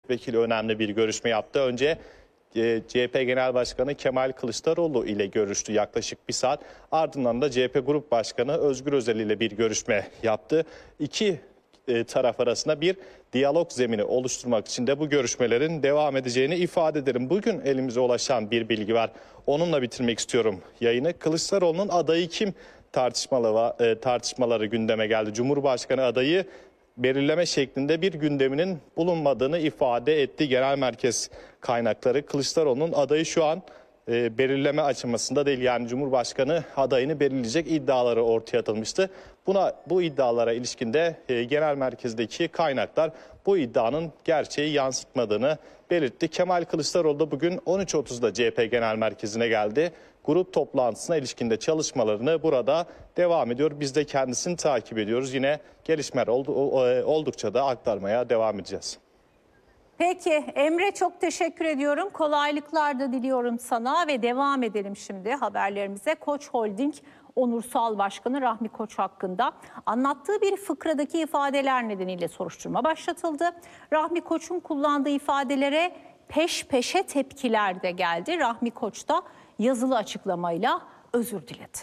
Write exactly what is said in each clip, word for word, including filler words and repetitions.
Vekili önemli bir görüşme yaptı. Önce e, C H P Genel Başkanı Kemal Kılıçdaroğlu ile görüştü yaklaşık bir saat. Ardından da C H P Grup Başkanı Özgür Özel ile bir görüşme yaptı. İki e, taraf arasında bir diyalog zemini oluşturmak için de bu görüşmelerin devam edeceğini ifade ederim. Bugün elimize ulaşan bir bilgi var. Onunla bitirmek istiyorum yayını. Kılıçdaroğlu'nun adayı kim tartışmaları, e, tartışmaları gündeme geldi. Cumhurbaşkanı adayı belirleme şeklinde bir gündeminin bulunmadığını ifade etti genel merkez kaynakları. Kılıçdaroğlu'nun adayı şu an e, belirleme aşamasında değil, yani Cumhurbaşkanı adayını belirleyecek iddiaları ortaya atılmıştı. Buna bu iddialara ilişkinde e, genel merkezdeki kaynaklar bu iddianın gerçeği yansıtmadığını belirtti. Kemal Kılıçdaroğlu da bugün on üç otuzda C H P Genel Merkezi'ne geldi. Grup toplantısına ilişkinde çalışmalarını burada devam ediyor. Biz de kendisini takip ediyoruz. Yine gelişmeler oldukça da aktarmaya devam edeceğiz. Peki Emre, çok teşekkür ediyorum. Kolaylıklar da diliyorum sana ve devam edelim şimdi haberlerimize. Koç Holding Onursal Başkanı Rahmi Koç hakkında anlattığı bir fıkradaki ifadeler nedeniyle soruşturma başlatıldı. Rahmi Koç'un kullandığı ifadelere peş peşe tepkiler de geldi. Rahmi Koç da yazılı açıklamayla özür diledi.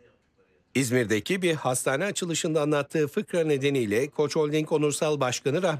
İzmir'deki bir hastane açılışında anlattığı fıkra nedeniyle Koç Holding Onursal Başkanı Rahmi